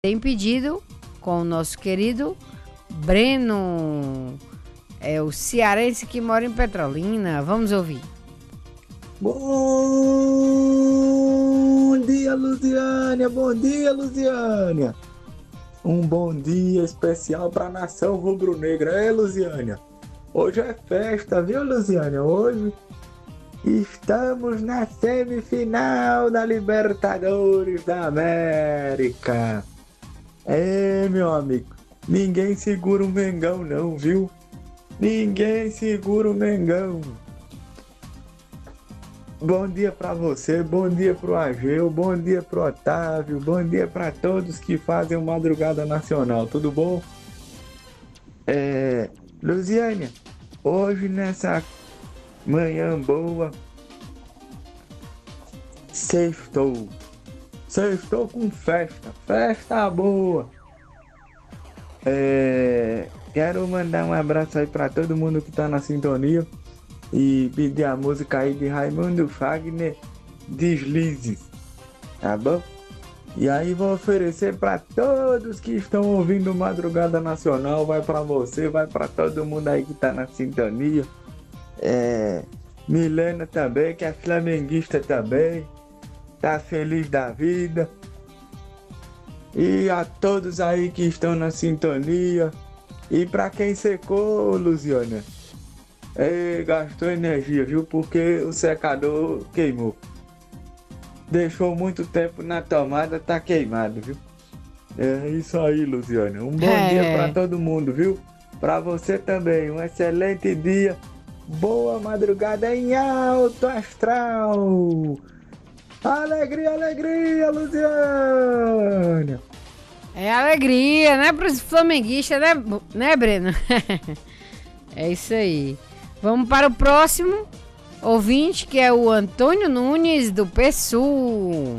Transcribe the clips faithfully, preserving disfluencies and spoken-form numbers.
Tem pedido com o nosso querido Breno, é o cearense que mora em Petrolina. Vamos ouvir. Bom dia, Luziânia! Bom dia, Luziânia! Um bom dia especial para a nação rubro-negra, é, Luziânia? Hoje é festa, viu, Luziânia? Hoje estamos na semifinal da Libertadores da América. É, meu amigo, ninguém segura o Mengão não, viu? Ninguém segura o Mengão. Bom dia pra você, bom dia pro Ageu, bom dia pro Otávio, bom dia pra todos que fazem o Madrugada Nacional, tudo bom? É, Luziânia, hoje nessa manhã boa, sextou, sextou com festa, festa boa. É, quero mandar um abraço aí pra todo mundo que tá na sintonia e pedir a música aí de Raimundo Fagner, Deslizes, tá bom? E aí vou oferecer para todos que estão ouvindo Madrugada Nacional, vai para você, vai para todo mundo aí que tá na sintonia. É, Milena também, que é flamenguista também, tá feliz da vida. E a todos aí que estão na sintonia. E para quem secou, Luziana, é, gastou energia, viu? Porque o secador queimou. Deixou muito tempo na tomada, tá queimado, viu? É isso aí, Luziana. Um bom é. dia para todo mundo, viu? Para você também, um excelente dia. Boa madrugada em alto astral. Alegria, alegria, Luziana. É alegria, né, para os flamenguistas, né, né, Breno? É isso aí. Vamos para o próximo ouvinte, que é o Antônio Nunes, do P Sul.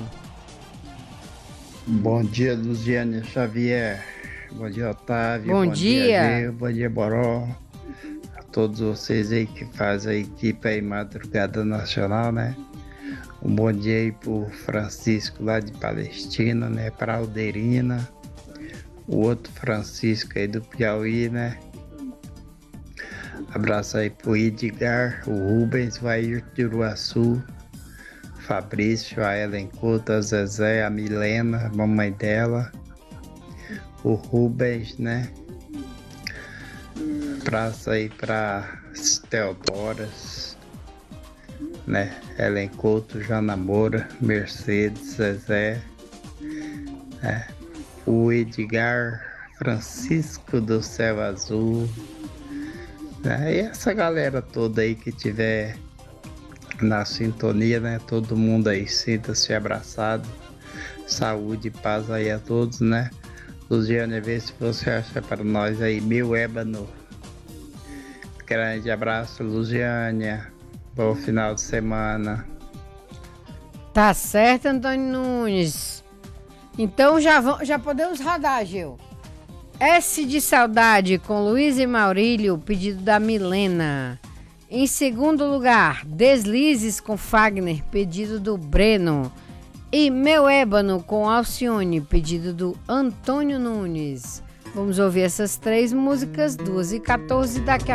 Bom dia, Luziane Xavier. Bom dia, Otávio. Bom, bom dia. dia Gil. Bom dia, Boró. A todos vocês aí que fazem a equipe aí Madrugada Nacional, né? Um bom dia aí pro Francisco lá de Palestina, né? Pra Alderina. O outro Francisco aí do Piauí, né? Abraço aí pro Edgar, o Rubens, o Ayrton de Uruaçu, Fabrício, a Ellen Couto, a Zezé, a Milena, a mamãe dela, o Rubens, né? Abraço aí pra Teodoras, né? Ellen Couto, Jana Moura, Mercedes, Zezé, né? O Edgar, Francisco do Céu Azul, né? E essa galera toda aí que tiver na sintonia, né? Todo mundo aí sinta-se abraçado. Saúde e paz aí a todos, né? Luziane, vê se você acha para nós aí Meu Ébano. Grande abraço, Luziane. Bom final de semana. Tá certo, Antônio Nunes. Então já, vamos, já podemos rodar, Gil. S de Saudade com Luiz e Maurílio, pedido da Milena. Em segundo lugar, Deslizes com Fagner, pedido do Breno. E Meu Ébano com Alcione, pedido do Antônio Nunes. Vamos ouvir essas três músicas, duas e quatorze, daqui a